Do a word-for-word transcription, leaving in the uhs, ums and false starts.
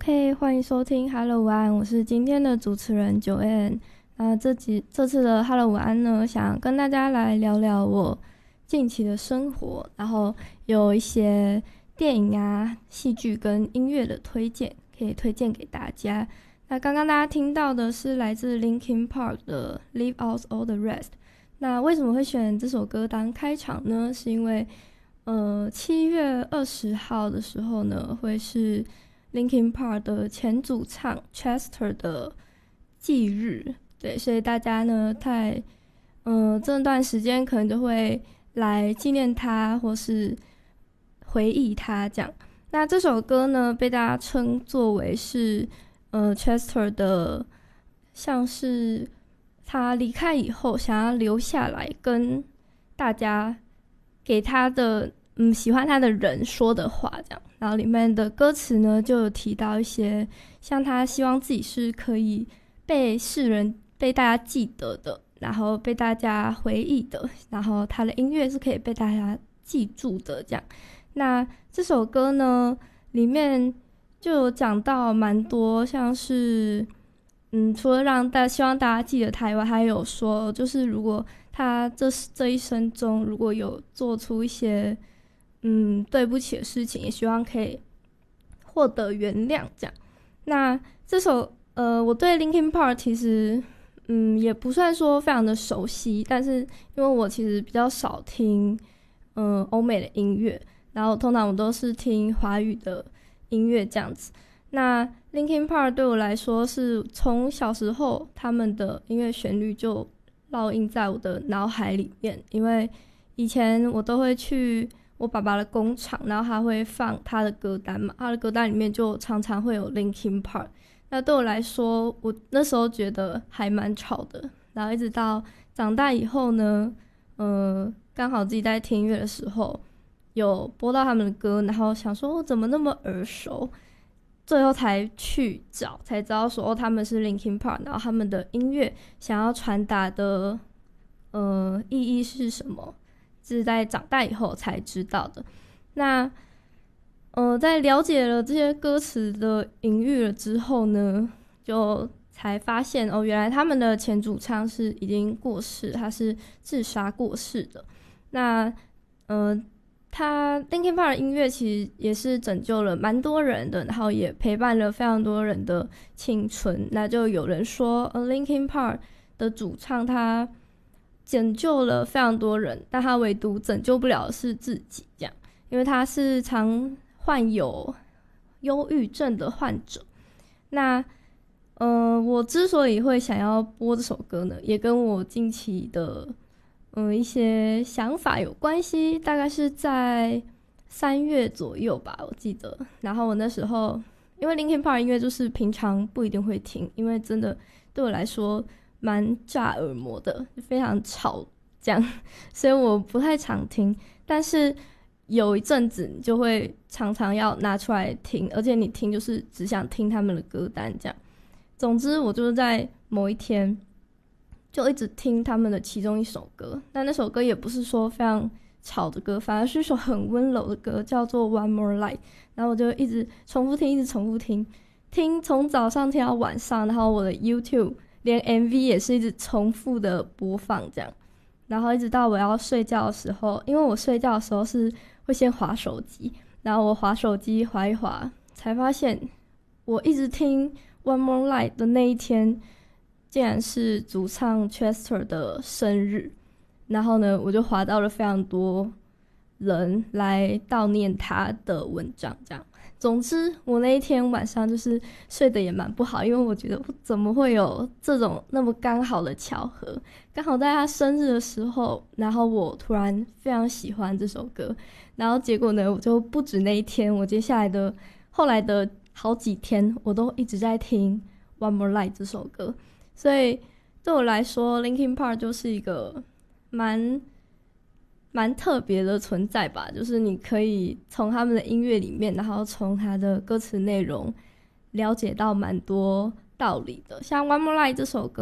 OK， 欢迎收听 Hello 晚安，我是今天的主持人九 N。那这集这次的 Hello 晚安呢，想跟大家来聊聊我近期的生活，然后有一些电影啊、戏剧跟音乐的推荐，可以推荐给大家。那刚刚大家听到的是来自 Linkin Park 的 Leave Out All the Rest。那为什么会选这首歌当开场呢？是因为呃七月二十号的时候呢，会是 Linkin Park 的前主唱 Chester 的忌日，对，所以大家呢在呃这段时间可能就会来纪念他或是回忆他这样。那这首歌呢被大家称作为是呃 Chester 的像是他离开以后想要留下来跟大家给他的嗯喜欢他的人说的话这样。然后里面的歌词呢就有提到一些像他希望自己是可以被世人被大家记得的，然后被大家回忆的，然后他的音乐是可以被大家记住的这样。那这首歌呢里面就有讲到蛮多像是嗯，除了让大家希望大家记得他以外，还有说就是如果他这这一生中如果有做出一些嗯对不起的事情，也希望可以获得原谅这样。那这首呃我对 Linkin Park 其实嗯也不算说非常的熟悉，但是因为我其实比较少听嗯欧美的音乐，然后通常我都是听华语的音乐这样子。那 Linkin Park 对我来说是从小时候他们的音乐旋律就烙印在我的脑海里面，因为以前我都会去我爸爸的工厂，然后他会放他的歌单嘛，他的歌单里面就常常会有 Linkin Park。那对我来说我那时候觉得还蛮吵的，然后一直到长大以后呢呃，刚好自己在听音乐的时候有播到他们的歌，然后想说怎么那么耳熟，最后才去找才知道说、哦、他们是 Linkin Park， 然后他们的音乐想要传达的呃意义是什么，是在长大以后才知道的。那呃在了解了这些歌词的隐喻了之后呢，就才发现哦，原来他们的前主唱是已经过世，他是自杀过世的。那呃他 Linkin Park 的音乐其实也是拯救了蛮多人的，然后也陪伴了非常多人的青春。那就有人说、呃、Linkin Park 的主唱他拯救了非常多人，但他唯独拯救不了的是自己这样，因为他是常患有忧郁症的患者。那呃，我之所以会想要播这首歌呢，也跟我近期的嗯，一些想法有关系，大概是在三月左右吧，我记得。然后我那时候因为 Linkin Park 音乐就是平常不一定会听，因为真的对我来说蛮炸耳膜的，非常吵这样，所以我不太常听。但是有一阵子你就会常常要拿出来听，而且你听就是只想听他们的歌单这样。总之我就是在某一天就一直听他们的其中一首歌，但那首歌也不是说非常吵的歌，反而是一首很温柔的歌，叫做 One More Light。 然后我就一直重复听一直重复听听从早上听到晚上，然后我的 YouTube 连 M V 也是一直重复的播放这样。然后一直到我要睡觉的时候，因为我睡觉的时候是会先滑手机，然后我滑手机滑一滑才发现我一直听 One More Light 的那一天竟然是主唱 Chester 的生日。然后呢我就滑到了非常多人来悼念他的文章这样。总之我那一天晚上就是睡得也蛮不好，因为我觉得怎么会有这种那么刚好的巧合，刚好在他生日的时候，然后我突然非常喜欢这首歌。然后结果呢我就不止那一天，我接下来的后来的好几天我都一直在听 One More Light 这首歌。所以对我来说 Linkin Park 就是一个蛮蛮特别的存在吧，就是你可以从他们的音乐里面，然后从他的歌词内容了解到蛮多道理的。像 One More Light 这首歌